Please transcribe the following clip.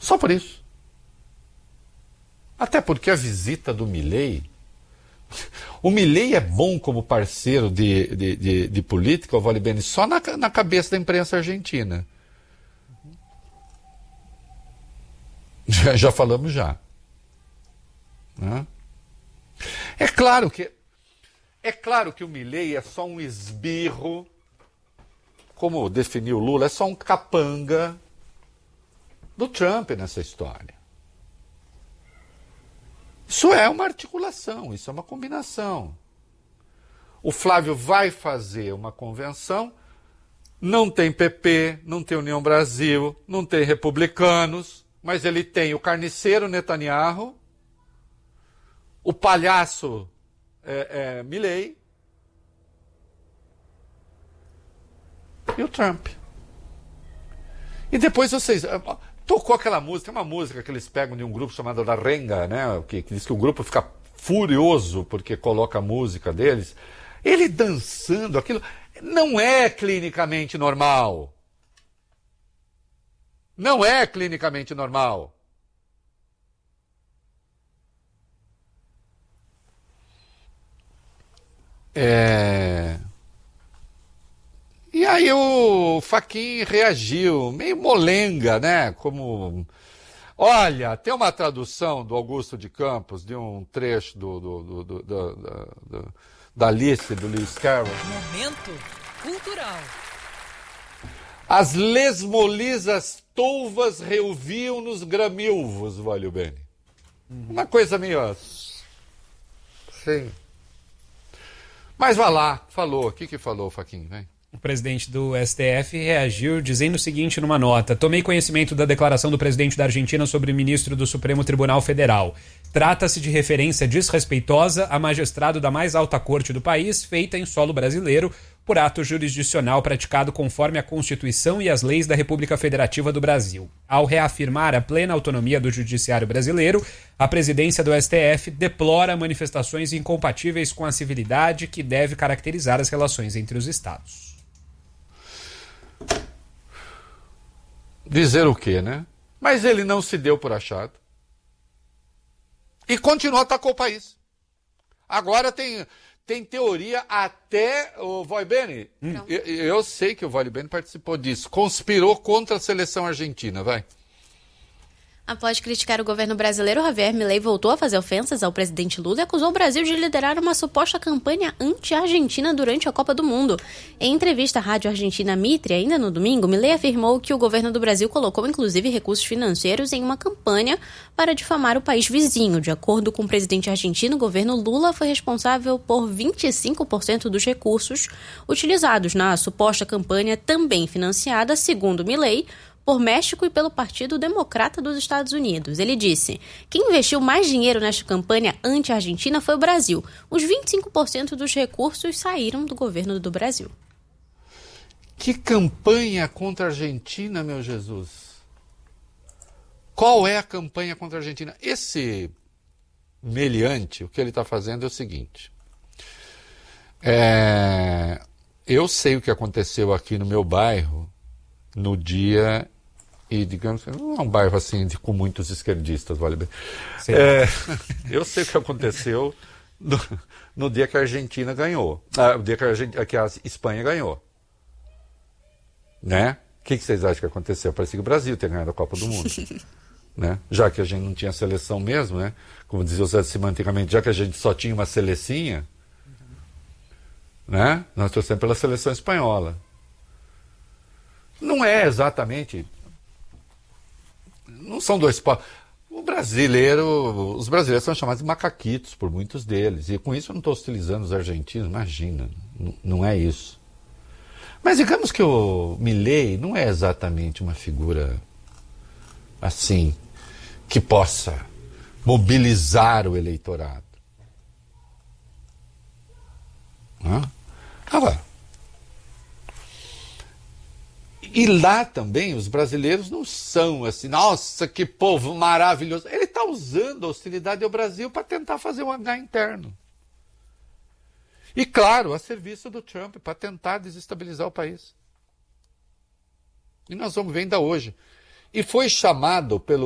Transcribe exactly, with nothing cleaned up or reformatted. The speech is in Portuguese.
Só por isso. Até porque a visita do Milei... O Milei é bom como parceiro de, de, de, de política, o Vale Bene, só na, na cabeça da imprensa argentina. Já, já falamos já. Né? É claro que é claro que o Milei é só um esbirro, como definiu Lula, é só um capanga do Trump nessa história. Isso é uma articulação, isso é uma combinação. O Flávio vai fazer uma convenção, não tem P P, não tem União Brasil, não tem republicanos, mas ele tem o carniceiro Netanyahu, o palhaço é, é, Milei e o Trump. E depois vocês... Tocou aquela música, uma música que eles pegam de um grupo chamado La Renga, né? Que, que diz que o grupo fica furioso porque coloca a música deles. Ele dançando, aquilo não é clinicamente normal. Não é clinicamente normal. É... E aí o Fachin reagiu, meio molenga, né? Como... Olha, tem uma tradução do Augusto de Campos, de um trecho do, do, do, do, do, do, do, da Alice, do Lewis Carroll. Momento cultural. As lesmolisas touvas reuviam nos gramilvos, Vale Bene. Uhum. Uma coisa meio... Sim. Mas vá lá, falou. O que que falou, Fachin? Vem. O presidente do S T F reagiu dizendo o seguinte numa nota: tomei conhecimento da declaração do presidente da Argentina sobre o ministro do Supremo Tribunal Federal. Trata-se de referência desrespeitosa a magistrado da mais alta corte do país, feita em solo brasileiro, por ato jurisdicional praticado conforme a Constituição e as leis da República Federativa do Brasil. Ao reafirmar a plena autonomia do judiciário brasileiro, a presidência do S T F deplora manifestações incompatíveis com a civilidade que deve caracterizar as relações entre os Estados. Dizer o quê, né? Mas ele não se deu por achado. E continuou a atacar o país. Agora tem, tem teoria até o Vale Bene. Hum. Eu, eu sei que o Vale Bene participou disso. Conspirou contra a seleção argentina, vai. Após criticar o governo brasileiro, Javier Milei voltou a fazer ofensas ao presidente Lula e acusou o Brasil de liderar uma suposta campanha anti-argentina durante a Copa do Mundo. Em entrevista à Rádio Argentina Mitre, ainda no domingo, Milei afirmou que o governo do Brasil colocou inclusive recursos financeiros em uma campanha para difamar o país vizinho. De acordo com o presidente argentino, o governo Lula foi responsável por vinte e cinco por cento dos recursos utilizados na suposta campanha, também financiada, segundo Milei, por México e pelo Partido Democrata dos Estados Unidos. Ele disse: quem investiu mais dinheiro nesta campanha anti-argentina foi o Brasil. Os vinte e cinco por cento dos recursos saíram do governo do Brasil. Que campanha contra a Argentina, meu Jesus? Qual é a campanha contra a Argentina? Esse meliante, o que ele está fazendo é o seguinte. É, eu sei o que aconteceu aqui no meu bairro no dia... E, digamos, não é um bairro assim de, com muitos esquerdistas, vale bem. É, eu sei o que aconteceu no, no dia que a Argentina ganhou. Ah, o dia que a, Argentina, que a Espanha ganhou. Né? O que, que vocês acham que aconteceu? Parecia que o Brasil tinha ganhado a Copa do Mundo. Né? Já que a gente não tinha seleção mesmo, né? Como dizia o Zé de Cima antigamente, já que a gente só tinha uma selecinha, né? Nós torcemos pela seleção espanhola. Não é exatamente... Não são dois povos. O brasileiro, os brasileiros são chamados de macaquitos por muitos deles. E com isso eu não estou hostilizando os argentinos, imagina. N- não é isso. Mas digamos que o Milei não é exatamente uma figura assim, que possa mobilizar o eleitorado. Hã? Agora, e lá também os brasileiros não são assim, nossa, que povo maravilhoso. Ele está usando a hostilidade ao Brasil para tentar fazer um H interno. E claro, a serviço do Trump, para tentar desestabilizar o país. E nós vamos ver ainda hoje. E foi chamado pelo